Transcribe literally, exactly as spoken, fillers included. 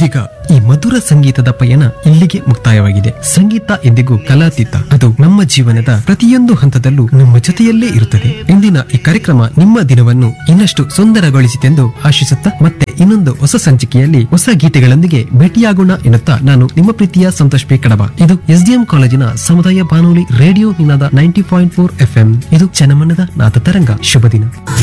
ಇದೀಗ ಈ ಮಧುರ ಸಂಗೀತದ ಪಯಣ ಇಲ್ಲಿಗೆ ಮುಕ್ತಾಯವಾಗಿದೆ. ಸಂಗೀತ ಎಂದಿಗೂ ಕಲಾತೀತ, ಅದು ನಮ್ಮ ಜೀವನದ ಪ್ರತಿಯೊಂದು ಹಂತದಲ್ಲೂ ನಮ್ಮ ಜೊತೆಯಲ್ಲೇ ಇರುತ್ತದೆ. ಇಂದಿನ ಈ ಕಾರ್ಯಕ್ರಮ ನಿಮ್ಮ ದಿನವನ್ನು ಇನ್ನಷ್ಟು ಸುಂದರಗೊಳಿಸಿತೆಂದು ಆಶಿಸುತ್ತಾ ಮತ್ತೆ ಇನ್ನೊಂದು ಹೊಸ ಸಂಚಿಕೆಯಲ್ಲಿ ಹೊಸ ಗೀತೆಗಳೊಂದಿಗೆ ಭೇಟಿಯಾಗೋಣ ಎನ್ನುತ್ತಾ ನಾನು ನಿಮ್ಮ ಪ್ರೀತಿಯ ಸಂತೋಷ್ ಪಿ ಕಡಬ. ಇದು ಎಸ್ಡಿಎಂ ಕಾಲೇಜಿನ ಸಮುದಾಯ ಬಾನುಲಿ ರೇಡಿಯೋ ನಿನಾದ ninety point four F M. ಇದು ಜನಮನದ ನಾದ ತರಂಗ. ಶುಭ ದಿನ.